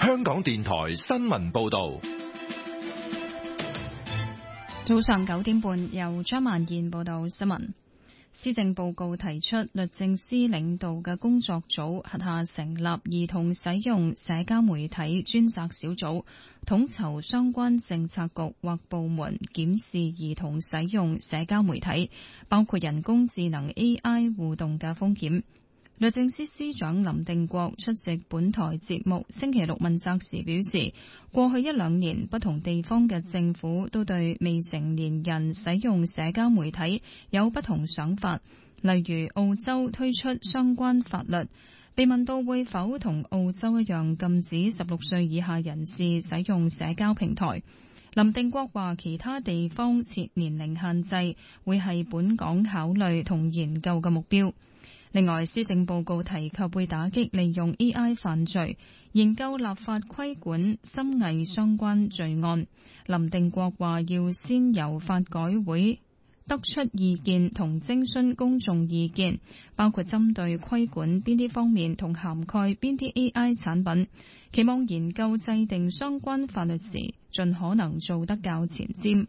香港電台新聞報道。 早上9點半，由張曼燕報道新聞。施政報告提出，律政司領導嘅工作組轄下成立兒童使用社交媒體專責小組，統籌相關政策局或部門檢視兒童使用社交媒體，包括人工智能 AI 互動嘅風險。律政司司長林定國出席本台節目星期六問責時表示，過去1-2年不同地方嘅政府都對未成年人使用社交媒體有不同想法，例如澳洲推出相關法律。被問到會否同澳洲一樣禁止16歲以下人士使用社交平台，林定國話其他地方設年齡限制會係本港考慮同研究嘅目標。另外，施政報告提及會打擊利用 AI 犯罪，研究立法規管深偽相關罪案。林定國話要先由法改會得出意見同徵詢公眾意見，包括針對規管邊啲方面同涵蓋邊啲 AI 產品，期望研究制定相關法律時盡可能做得較前瞻。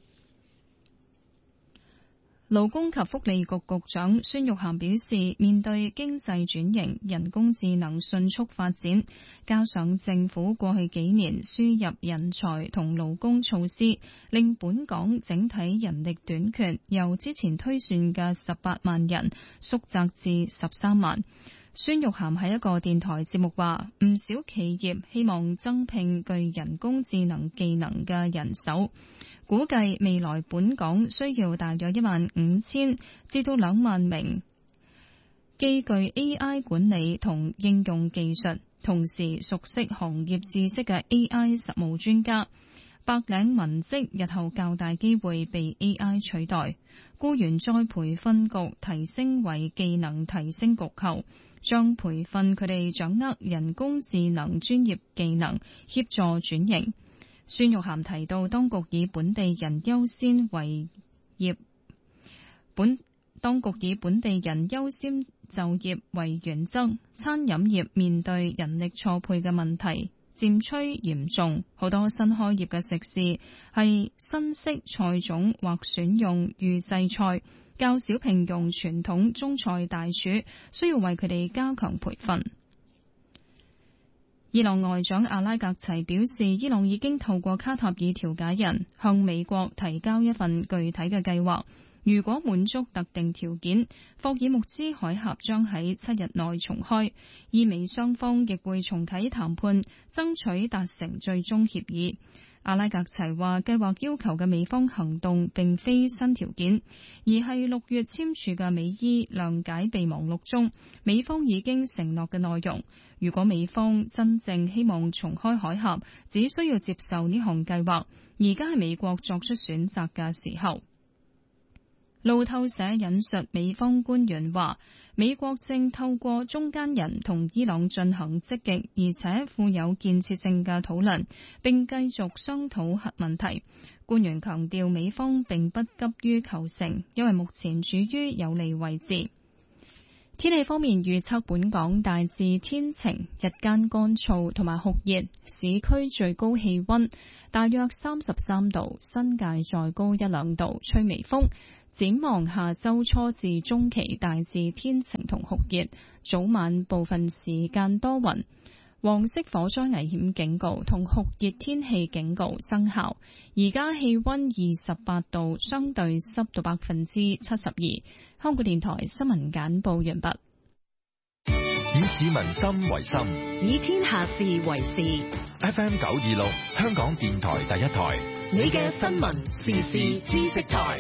勞工及福利局局長孫玉菡表示，面對經濟轉型、人工智能迅速發展，加上政府過去幾年輸入人才同勞工措施，令本港整體人力短缺由之前推算嘅18萬人縮窄至13萬。孫玉菡喺一個電台節目話，唔少企業希望增聘具人工智能技能嘅人手，估計未來本港需要大約15000至到2萬名既具 AI 管理同應用技術，同時熟悉行業知識嘅 AI 實務專家。白領文職日後較大機會被 AI 取代，僱員再培訓局提升為技能提升局後，將培訓佢哋掌握人工智能專業技能，協助轉型。孫玉菡提到，當局以本地人優先就業為原則，餐飲業面對人力錯配嘅問題漸趨嚴重，好多新開業嘅食肆係新式菜種或選用預製菜，較少聘用傳統中菜大廚，需要為佢哋加強培訓。伊朗外長阿拉格齊表示，伊朗已經透過卡塔爾調解人向美國提交一份具體嘅計劃，如果滿足特定條件，霍爾木茲海峽將喺7日內重開，伊美雙方亦會重啟談判，爭取達成最終協議。阿拉格齊話，計劃要求嘅美方行動並非新條件，而係6月簽署嘅美伊諒解備忘錄中美方已經承諾嘅內容。如果美方真正希望重開海峽，只需要接受呢項計劃，而家係美國作出選擇嘅時候。路透社引述美方官員話，美國正透過中間人同伊朗進行積極而且富有建設性嘅討論，並繼續商討核問題。官員強調，美方並不急於求成，因為目前處於有利位置。天氣方面預測，本港大致天晴，日間乾燥同埋酷熱，市區最高氣溫大約33度，新界再高1-2度，吹微風。展望下周初至中期大致天晴同酷熱，早晚部分時間多雲。黃色火災危險警告同酷熱天氣警告生效。而家氣溫28度，相對濕度72%。香港電台新聞簡報完畢。 以市民心為心， 以天下事為事。 FM 926，香港電台第一台， 你嘅新聞時事知識台。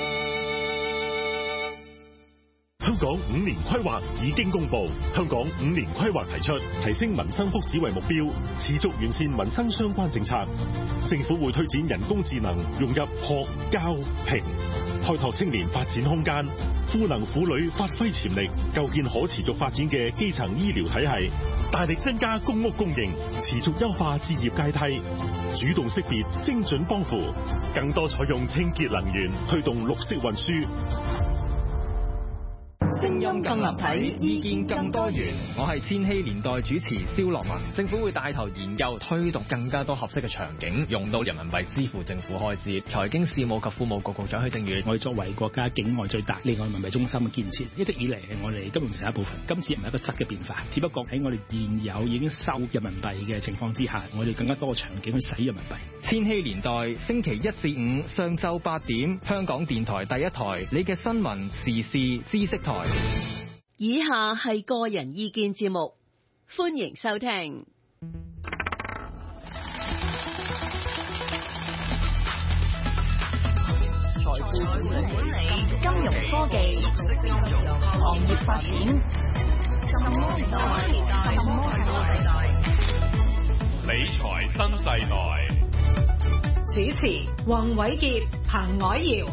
香港5年規劃已經公布，香港5年規劃提出提升民生福祉為目標，持續完善民生相關政策。政府會推展人工智能融入學、教、評，開拓青年發展空間，賦能婦女發揮潛力，構建可持續發展嘅基層醫療體系，大力增加公屋供應，持續優化置業階梯，主動識別精準幫扶，更多採用清潔能源，推動綠色運輸。 聲音更立體，意見更多元。 我係千禧年代主持蕭樂文。政府會帶頭研究推動更加多合適嘅場景，用到人民幣支付政府開支。財經事務及庫務局局長許正宇， 我哋作為國家境外最大離岸人民幣中心嘅建設，一直以嚟係我哋金融體系一部分。今次唔係一個質嘅變化，只不過喺我哋現有已經收人民幣嘅情況之下，我哋更加多嘅場景去使人民幣。 千禧年代星期1至5上晝8點，香港電台第一台，你嘅新聞時事知識台。 以下係個人意見節目，歡迎收聽。財富管理、金融科技、行業發展，什麼年代？ 理財新世代。 主持：黃偉傑、彭藹瑤。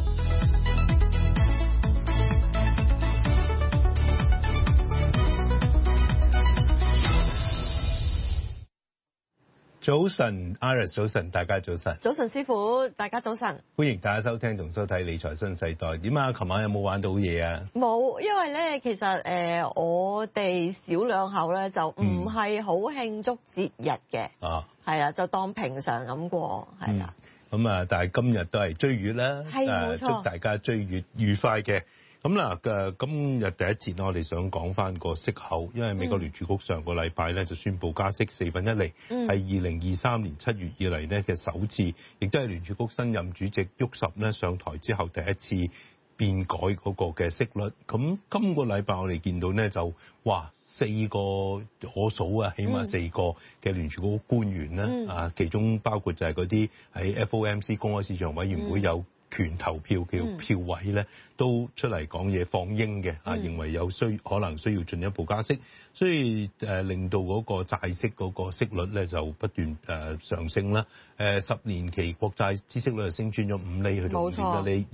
早晨 ，Iris 早晨，大家早晨。 早晨，師傅，大家早晨。 歡迎大家收聽同收睇《理財新世代》。點啊？琴晚有冇玩到嘢啊？ 冇，因為咧，其實我哋小兩口咧就唔係好慶祝節日嘅。係啊，就當平常咁過，係啦。 咁啊，但係今日都係追月啦， 冇錯， 祝大家追月愉快嘅。咁嗱今日第一節我哋想講翻個息口，因為美國聯儲局上個禮拜咧就宣布加息1/4，係2023年7月以嚟咧嘅首次，亦都係聯儲局新任主席沃什咧上台之後第一次變改嗰個嘅息率。咁今個禮拜我哋見到咧就4個可數啊，起碼4個嘅聯儲局官員咧其中包括就係嗰啲喺 FOMC 公開市場委員會有權投票嘅票位咧，都出嚟講嘢放鷹嘅認為可能需要進一步加息，所以令到嗰個債息嗰個息率咧就不斷上升啦。10年期國債孳息率就升穿咗5厘，去到5厘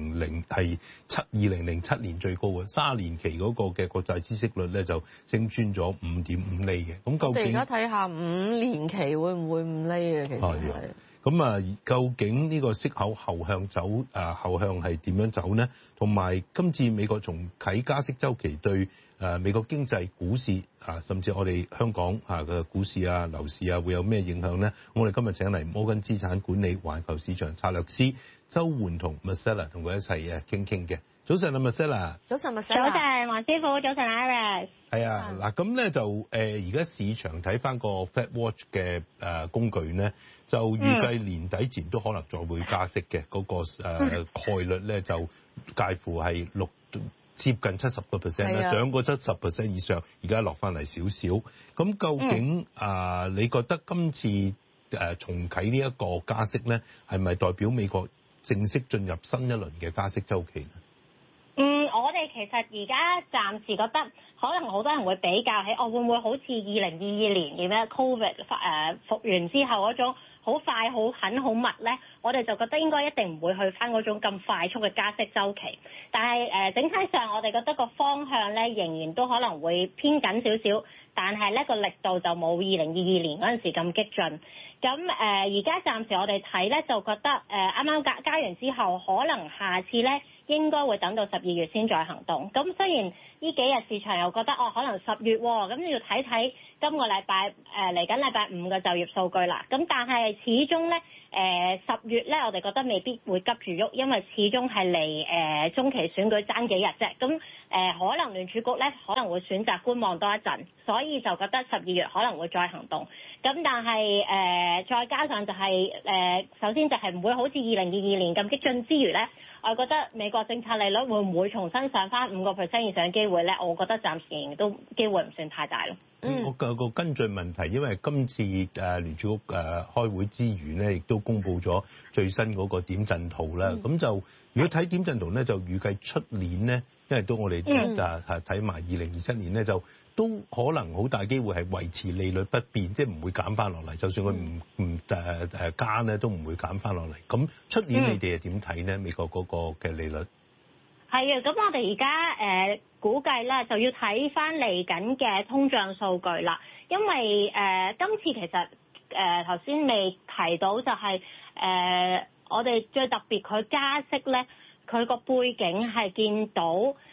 ，2007年最高嘅，30年期嗰個嘅國債孳息率咧就升穿咗5.5厘嘅。咁究竟我哋而家睇下5年期會唔會5厘啊？其實係。 咁究竟呢個息口後向係點樣走呢？同埋今次美國重啟加息週期對美國經濟、股市甚至我哋香港嘅股市樓市會有咩影響呢？我哋今日請嚟摩根資產管理環球市場策略師周煥彤 Marcella 同佢一齊傾傾嘅。早晨Marcella。 早晨早晨黃師傅，早晨 Iris。 係啊，嗱咁咧就而家市場睇翻個 Fed Watch 嘅工具咧，就預計年底前都可能再會加息嘅，嗰個概率咧就介乎係接近70%啦，上過70%以上，而家落翻嚟少少。咁究竟你覺得今次重啟呢一個加息咧，係咪代表美國正式進入新一輪嘅加息週期呢？ 我哋其實而家暫時覺得，可能好多人會比較起，會唔會好似2022年嘅咩 Covid 復原之後嗰種好快、好狠、好密咧？我哋就覺得應該一定唔會去翻嗰種咁快速嘅加息週期。但係整體上，我哋覺得個方向咧仍然都可能會偏緊少少，但係咧個力度就冇2022年嗰陣時咁激進。咁而家暫時我哋睇咧就覺得啱啱加完之後，可能下次咧應該會等到12月先再行動。咁雖然呢幾日市場又覺得可能10月喎，咁要睇睇今個禮拜嚟緊禮拜5嘅就業數據啦。咁但係始終咧10月咧，我哋覺得未必會急住喐，因為始終係離中期選舉爭幾日啫。咁可能聯儲局咧可能會選擇觀望多一陣，所以就覺得12月可能會再行動。咁但係再加上就係首先就係唔會好似2022年咁激進之餘咧，我覺得美國政策利率會唔會重新上翻5% 以上嘅機會咧？我覺得暫時都機會唔算太大咯。 我有個跟進問題，因為今次聯儲局開會之餘咧，亦都公布咗最新嗰個點陣圖啦。咁就如果睇點陣圖咧，就預計出年咧，因為都我哋睇埋2027年咧，就都可能好大機會係維持利率不變，即係唔會減翻落嚟。就算佢唔加咧，都唔會減翻落嚟。咁出年你哋係點睇咧？美國嗰個嘅利率？ 係啊，咁我哋而家估計咧就要睇翻嚟緊嘅通脹數據啦，因為今次其實頭先未提到就係我哋最特別佢加息咧，佢個背景係見到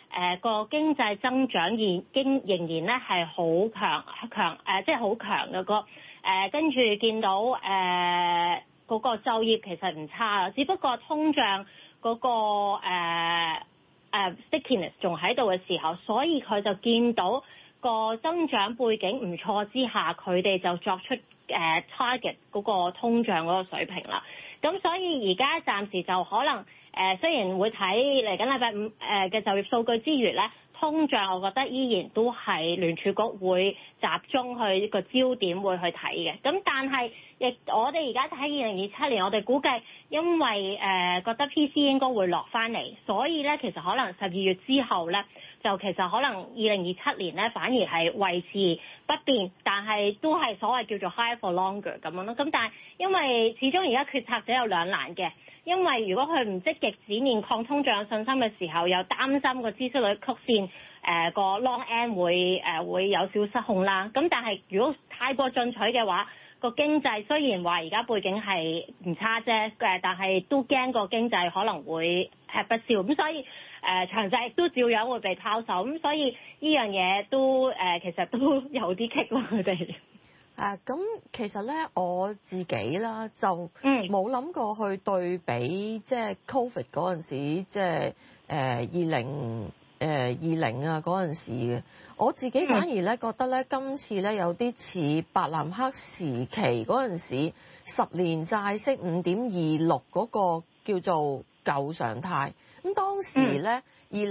個經濟增長仍然咧係好強，即係好強嘅個跟住見到嗰個就業其實唔差啦，只不過通脹嗰個stickiness 仲喺度嘅時候，所以佢就見到個增長背景唔錯之下，佢哋就作出target 嗰個通脹嗰個水平啦。咁所以而家暫時就可能雖然會睇嚟緊禮拜五嘅就業數據之餘咧，通脹我覺得依然都係聯儲局會集中去個焦點會去睇嘅。咁但係我哋而家睇2027年，我哋估計因為覺得 PC 應該會落翻嚟，所以咧其實可能12月之後咧，就其實可能2027年咧反而係維持不變，但係都係所謂叫做 high for longer 咁樣咯。咁但係因為始終而家決策者有兩難嘅，因為如果佢唔積極展現抗通脹信心嘅時候，又擔心個孳息率曲線個 long end 會有少失控啦。咁但係如果太過進取嘅話，個經濟雖然話而家背景係唔差啫，但係都驚個經濟可能會吃不消，咁所以長債亦都照樣會被拋售，咁所以呢樣嘢都其實都有啲棘咯佢哋。 咁其實咧我自己啦就冇諗過去對比即係 Covid 嗰陣時，即係2020啊嗰陣時嘅。我自己反而咧覺得咧今次咧有啲似伯南克時期嗰陣時10年債息5.26嗰個叫做舊常態。咁當時咧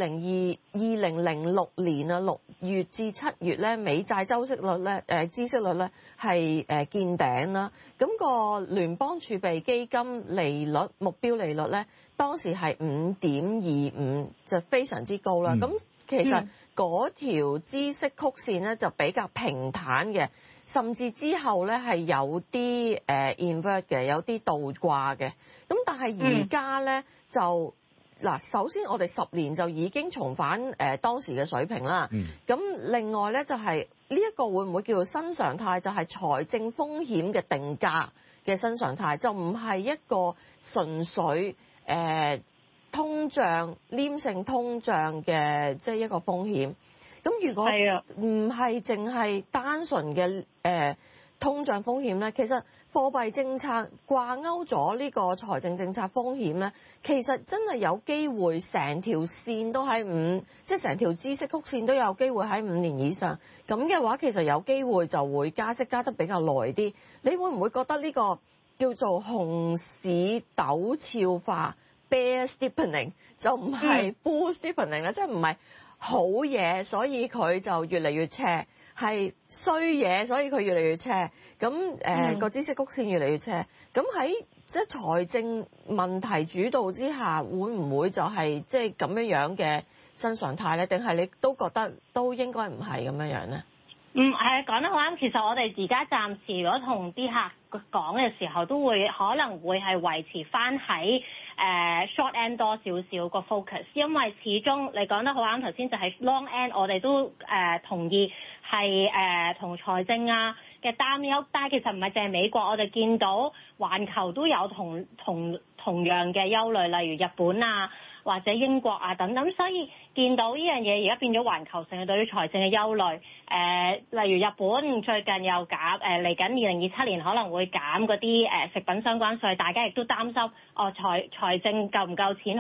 2006年啊6月至7月咧美債孳息率咧孳息率咧係見頂啦。咁個聯邦儲備基金利率目標利率咧當時係5.25，就非常之高啦。咁其實嗰條孳息曲線咧就比較平坦嘅，甚至之後咧係有啲invert 嘅，有啲倒掛嘅。咁但係而家咧就首先我哋10年就已經重返當時嘅水平啦。咁另外咧就係呢一個會唔會叫做新常態？就係財政風險嘅定價嘅新常態，就唔係一個純粹通脹黏性通脹嘅即係一個風險。咁如果唔係淨係單純嘅通脹風險咧，其實貨幣政策掛鈎咗呢個財政政策風險咧，其實真係有機會成條線都喺即係成條孳息曲線都有機會喺5年以上。咁嘅話，其實有機會就會加息加得比較耐啲。你會唔會覺得呢個叫做熊市陡峭化 bear steepening 就唔係 bull steepening 啦，即係唔係好嘢，所以佢就越嚟越斜，係衰嘢，所以佢越嚟越斜。咁個孳息曲線越嚟越斜。咁喺即係財政問題主導之下，會唔會就係即係咁樣嘅新常態咧？定係你都覺得都應該唔係咁樣樣咧？ 係講得好啱。其實我哋而家暫時如果同啲客講嘅時候，都會可能會係維持翻喺short end 多少少個 focus， 因為始終你講得好啱。頭先就係 long end， 我哋都同意係同財政啊嘅擔憂，但係其實唔係淨係美國，我哋見到環球都有同樣嘅憂慮，例如日本啊或者英國啊等等，所以見到呢樣嘢而家變咗環球性嘅對於財政嘅憂慮。例如日本最近又減嚟緊2027年可能會減嗰啲食品相關稅，大家亦都擔心財政夠唔夠錢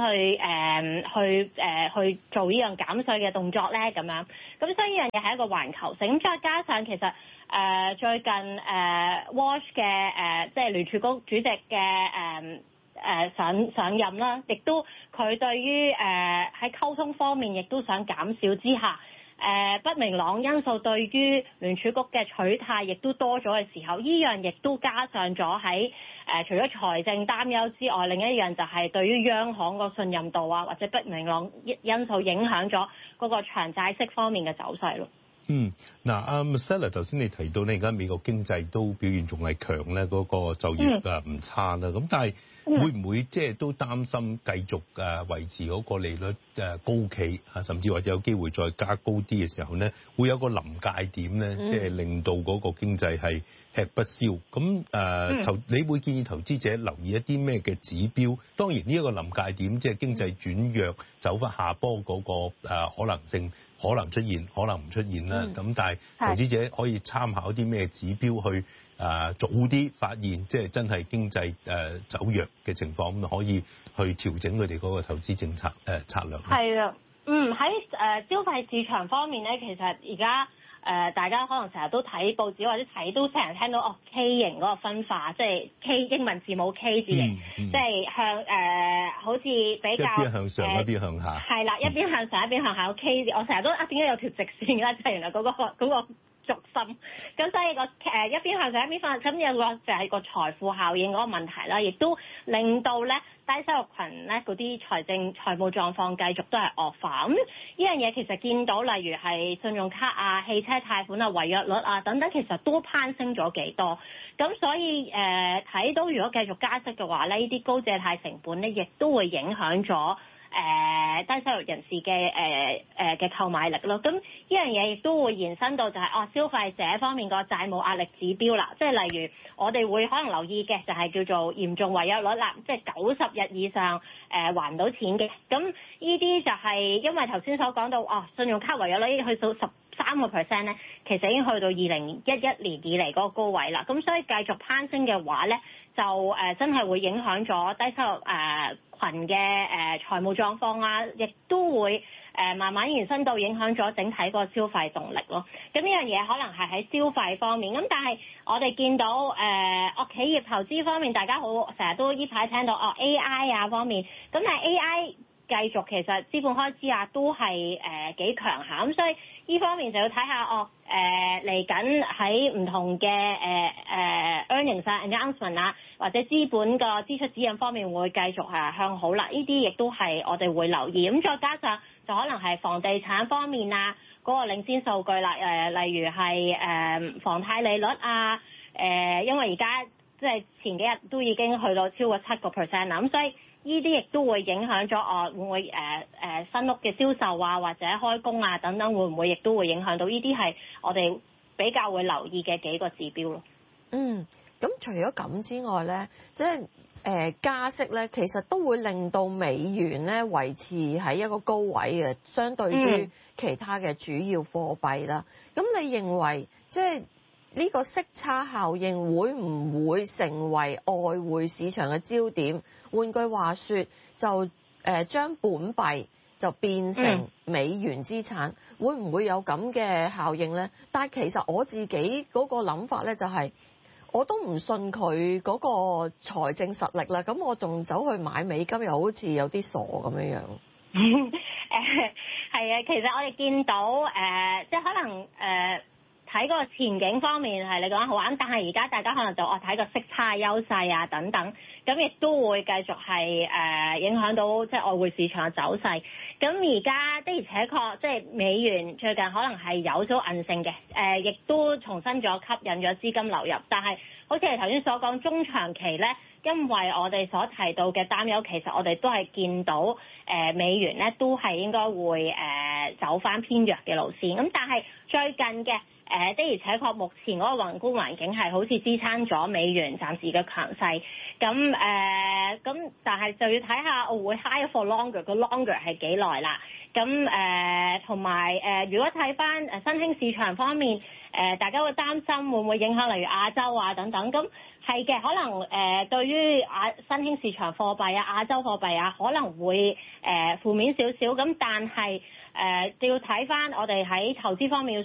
去做呢樣減稅嘅動作咧咁樣。咁所以呢樣嘢係一個環球性。咁再加上其實最近Walsh 嘅即係聯儲局主席嘅上任啦，亦都佢對於喺溝通方面亦都想減少之下，不明朗因素對於聯儲局嘅取態亦都多咗嘅時候，呢樣亦都加上咗喺除咗財政擔憂之外，另一樣就係對於央行個信任度啊，或者不明朗因素影響咗嗰個長債息方面嘅走勢咯。 阿 Marcella 頭先你提到咧，而家美國經濟都表現仲係強咧，嗰個就業唔差啦。咁但係會唔會即係都擔心繼續維持嗰個利率高企啊，甚至或者有機會再加高啲嘅時候咧，會有個臨界點咧，即係令到嗰個經濟係吃不消。咁你會建議投資者留意一啲咩嘅指標？當然呢一個臨界點，即係經濟轉弱走翻下波嗰個可能性，可能出現，可能唔出現啦。咁但係投資者可以參考啲咩指標去早啲發現，即係真係經濟走弱嘅情況，咁可以去調整佢哋嗰個投資政策策略。 係啊，喺消費市場方面咧，其實而家大家可能成日都睇報紙或者都成日聽到K 型嗰個分化，即係 K 英文字母 K 字型，即係向好似比較一邊向上一邊向下。係啦，一邊向上一邊向下個 K 字，我成日都點解有條直線啦？就係原來嗰個軸心，咁所以一邊向上一邊向下，咁有個就係個財富效應嗰個問題啦，亦都令到咧低收入群咧嗰啲財務狀況繼續都係惡化。咁呢樣嘢其實見到，例如係信用卡啊、汽車貸款啊、違約率啊等等，其實都攀升咗幾多。咁所以睇到如果繼續加息嘅話咧，呢啲高借貸成本咧，亦都會影響咗低收入人士嘅購買力咯。咁呢樣嘢亦都會延伸到就係消費者方面個債務壓力指標啦。即係例如我哋會可能留意嘅就係叫做嚴重違約率啦，即係90日以上還唔到錢嘅。咁呢啲就係因為頭先所講到信用卡違約率去到13% 咧，其實已經去到2011年以嚟嗰個高位啦。咁所以繼續攀升嘅話咧，就真係會影響咗低收入群嘅財務狀況啊，亦都會慢慢延伸到影響咗整體個消費動力咯。咁呢樣嘢可能係喺消費方面，咁但係我哋見到企業投資方面，大家好成日都呢排聽到AI 啊方面，咁但係 AI 繼續其實資本開支啊都係幾強下，咁所以呢方面就要睇下嚟緊喺唔同嘅earnings announcement 啊，或者資本個支出指引方面會繼續向好啦。呢啲亦都係我哋會留意。咁再加上就可能係房地產方面啊嗰個領先數據啦，例如係房貸利率啊，因為而家即係前幾日都已經去到超過7% 啦，咁所以呢啲亦都會影響咗會唔會新屋嘅銷售啊，或者開工啊等等，會唔會亦都會影響到？呢啲係我哋比較會留意嘅幾個指標咯。 咁除咗咁之外咧，即係加息咧，其實都會令到美元咧維持喺一個高位嘅，相對於其他嘅主要貨幣啦。咁你認為即係呢個息差效應會唔會成為外匯市場嘅焦點？換句話說，就將本幣就變成美元資產，會唔會有咁嘅效應呢？但係其實我自己嗰個諗法呢，就係我都唔信佢嗰個財政實力啦，咁我仲走去買美金，又好似有啲傻咁樣樣。 係啊，其實我哋見到即係可能睇個前景方面係你講得好啱，但係而家大家可能就睇個息差優勢啊等等，咁亦都會繼續係影響到即係外匯市場嘅走勢。咁而家的而且確即係美元最近可能係有咗韌性嘅，亦都重新咗吸引咗資金流入。但係好似你頭先所講，中長期咧，因為我哋所提到嘅擔憂，其實我哋都係見到美元咧都係應該會走翻偏弱嘅路線。咁但係最近嘅的而且確，目前嗰個宏觀環境係好似支撐咗美元暫時嘅強勢。咁但係就要睇下我會 high for longer，個 longer 係幾耐啦。咁同埋如果睇翻新興市場方面，大家會擔心會唔會影響例如亞洲啊等等。咁係嘅，可能對於新興市場貨幣啊、亞洲貨幣啊，可能會負面少少。咁但係要睇翻我哋喺投資方面要